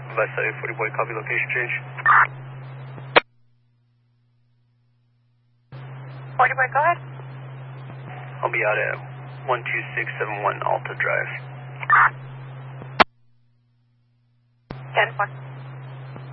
West side 40 boy, copy location change. 40 boy, go ahead. I'll be out at 12671 Alta Drive. 10-4.